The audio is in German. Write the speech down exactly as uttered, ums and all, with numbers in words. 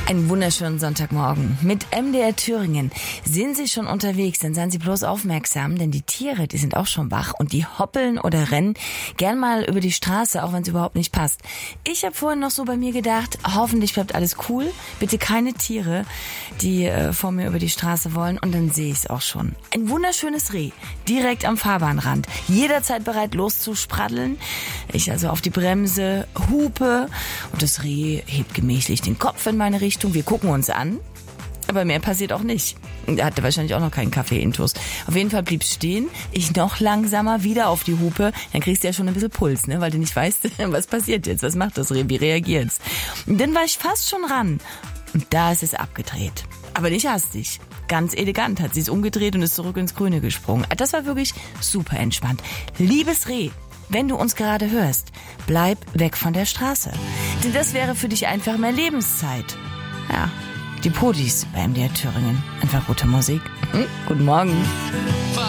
Einen wunderschönen Sonntagmorgen mit M D R Thüringen. Sind Sie schon unterwegs, dann seien Sie bloß aufmerksam, denn die Tiere, die sind auch schon wach und die hoppeln oder rennen gern mal über die Straße, auch wenn es überhaupt nicht passt. Ich habe vorhin noch so bei mir gedacht, hoffentlich bleibt alles cool, bitte keine Tiere, die äh, vor mir über die Straße wollen, und dann sehe ich es auch schon. Ein wunderschönes Reh, direkt am Fahrbahnrand, jederzeit bereit loszuspradeln. Ich also auf die Bremse, hupe und das Reh hebt gemächlich den Kopf in meine Richtung. Wir gucken uns an, aber mehr passiert auch nicht. Er hatte wahrscheinlich auch noch keinen Kaffee intus. Auf jeden Fall blieb es stehen. Ich noch langsamer, wieder auf die Hupe. Dann kriegst du ja schon ein bisschen Puls, ne? Weil du nicht weißt, was passiert jetzt, was macht das Reh, wie reagiert's. Und dann war ich fast schon ran. Und da ist es abgedreht. Aber nicht hastig. Ganz elegant hat sie es umgedreht und ist zurück ins Grüne gesprungen. Das war wirklich super entspannt. Liebes Reh, wenn du uns gerade hörst, bleib weg von der Straße. Denn das wäre für dich einfach mehr Lebenszeit. Ja, die Podis bei M D R Thüringen. Einfach gute Musik. Hm, guten Morgen.